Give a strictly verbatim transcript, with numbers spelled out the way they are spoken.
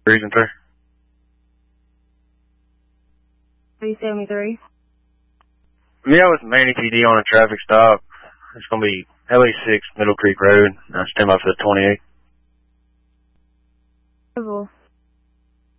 Reason through. three seventy-three. Yeah, with Manny P D on a traffic stop. It's going to be L A six, Middle Creek Road. I stand by for the twenty-eight. Visible.